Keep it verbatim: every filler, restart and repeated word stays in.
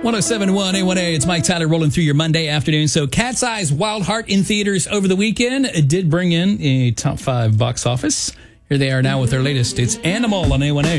one oh seven point one A one A, it's Mike Tyler rolling through your Monday afternoon. So Cat's Eyes Wild Heart in theaters over the weekend. It did bring in a top five box office. Here they are now with their latest. It's Animal on A one A.